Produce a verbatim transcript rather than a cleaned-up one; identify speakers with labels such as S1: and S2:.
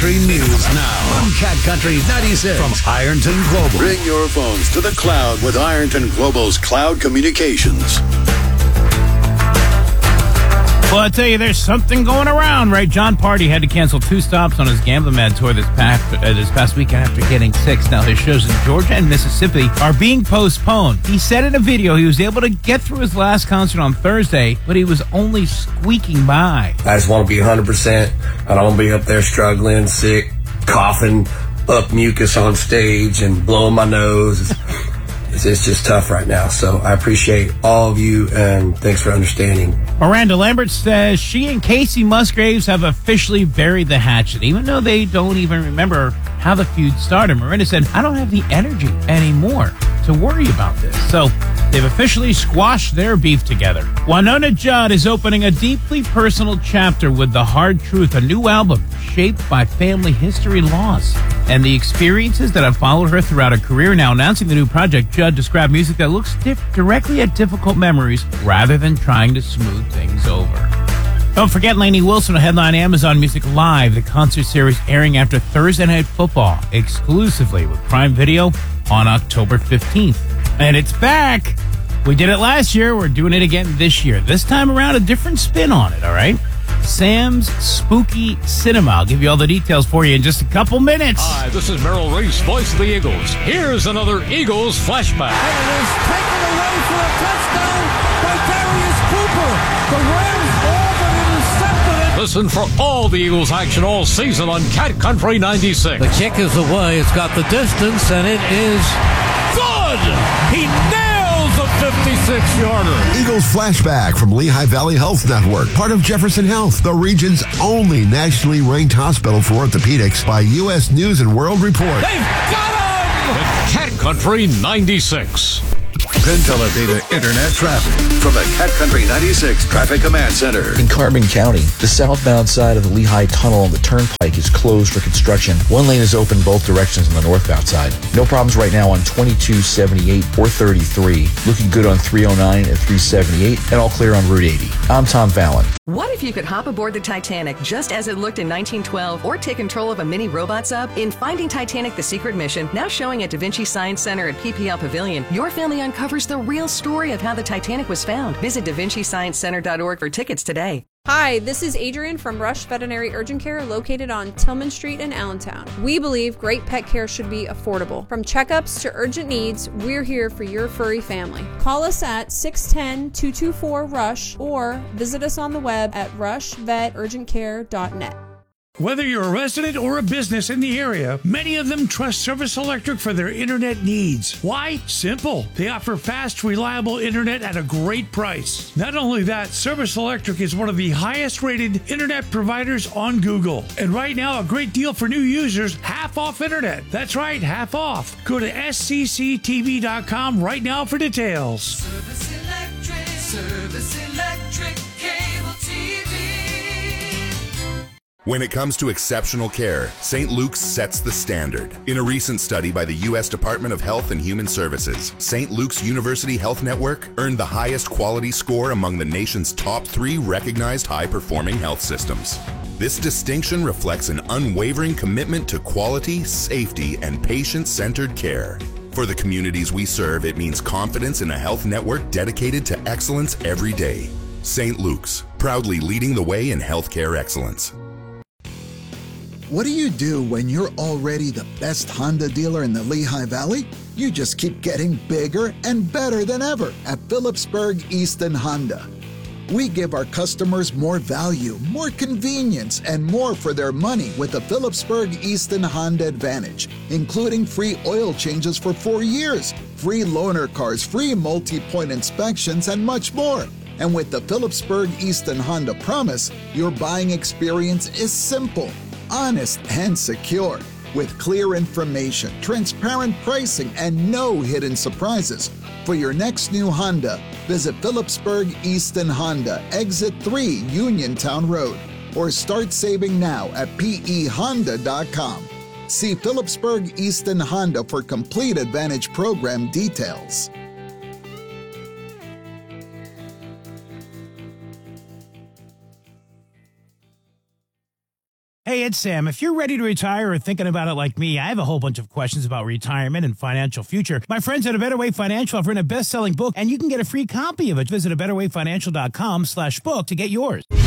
S1: Country News now on Cat Country ninety-six from Ironton Global. Bring your phones to the cloud with Ironton Global's Cloud Communications.
S2: Well, I tell you, there's something going around, right? John Party had to cancel two stops on his Gambling Mad tour this past, uh, this past weekend after getting sick. Now, his shows in Georgia and Mississippi are being postponed. He said in a video he was able to get through his last concert on Thursday, but he was only squeaking by.
S3: I just want to be one hundred percent. I don't want to be up there struggling, sick, coughing up mucus on stage and blowing my nose. It's, it's just tough right now. So I appreciate all of you, and thanks for understanding.
S2: Miranda Lambert says she and Casey Musgraves have officially buried the hatchet, even though they don't even remember how the feud started. Miranda said, I don't have the energy anymore to worry about this. So they've officially squashed their beef together. Winona Judd is opening a deeply personal chapter with The Hard Truth, a new album shaped by family history loss and the experiences that have followed her throughout her career. Now announcing the new project, Judd described music that looks diff- directly at difficult memories rather than trying to smooth things over. Don't forget, Lainey Wilson will headline Amazon Music Live, the concert series airing after Thursday Night Football, exclusively with Prime Video on October fifteenth. And it's back. We did it last year. We're doing it again this year. This time around, a different spin on it, all right? Sam's Spooky Cinema. I'll give you all the details for you in just a couple minutes.
S4: Hi, this is Merrill Reese, voice of the Eagles. Here's another Eagles flashback.
S5: And it is taken away for a touchdown by Darius Cooper. The Rams all but intercepted it.
S4: Listen for all the Eagles action all season on Cat Country ninety-six.
S5: The kick is away. It's got the distance, and it is good. He nails a fifty-six-yarder.
S6: Eagles Flashback from Lehigh Valley Health Network, part of Jefferson Health, the region's only nationally ranked hospital for orthopedics by U S News and World Report.
S5: They've got him!
S4: At Cat Country ninety-six.
S1: Pintello Data Internet traffic from the Cat Country ninety-six Traffic Command Center.
S7: In Carbon County, the southbound side of the Lehigh Tunnel on the Turnpike is closed for construction. One lane is open both directions on the northbound side. No problems right now on twenty-two, seventy-eight, or thirty-three. Looking good on three oh nine and three seventy-eight, and all clear on Route eighty. I'm Tom Fallon.
S8: What if you could hop aboard the Titanic just as it looked in nineteen twelve, or take control of a mini robot sub? In Finding Titanic: The Secret Mission, now showing at Da Vinci Science Center at P P L Pavilion, your family uncovers the real story of how the Titanic was found. Visit da vinci science center dot org for tickets today.
S9: Hi, this is Adrian from Rush Veterinary Urgent Care, located on Tillman Street in Allentown. We believe great pet care should be affordable. From checkups to urgent needs, we're here for your furry family. Call us at six one zero, two two four, RUSH or visit us on the web at rush vet urgent care dot net.
S10: Whether you're a resident or a business in the area, many of them trust Service Electric for their internet needs. Why? Simple. They offer fast, reliable internet at a great price. Not only that, Service Electric is one of the highest rated internet providers on Google. And right now, a great deal for new users, half off internet. That's right, half off. Go to S C C T V dot com right now for details.
S11: Service Electric, Service Electric, cable T V.
S12: When it comes to exceptional care, Saint Luke's sets the standard. In a recent study by the U S Department of Health and Human Services, Saint Luke's University Health Network earned the highest quality score among the nation's top three recognized high-performing health systems. This distinction reflects an unwavering commitment to quality, safety, and patient-centered care. For the communities we serve, it means confidence in a health network dedicated to excellence every day. Saint Luke's, proudly leading the way in healthcare excellence.
S13: What do you do when you're already the best Honda dealer in the Lehigh Valley? You just keep getting bigger and better than ever at Phillipsburg Easton Honda. We give our customers more value, more convenience, and more for their money with the Phillipsburg Easton Honda Advantage, including free oil changes for four years, free loaner cars, free multi-point inspections, and much more. And with the Phillipsburg Easton Honda Promise, your buying experience is simple, honest, and secure. With clear information, transparent pricing, and no hidden surprises. For your next new Honda, visit Phillipsburg Easton Honda, Exit three, Uniontown Road, or start saving now at P E honda dot com. See Phillipsburg Easton Honda for complete Advantage program details.
S2: Hey, it's Sam. If you're ready to retire or thinking about it like me, I have a whole bunch of questions about retirement and financial future. My friends at A Better Way Financial have written a best-selling book, and you can get a free copy of it. Visit a better way financial dot com slash book to get yours.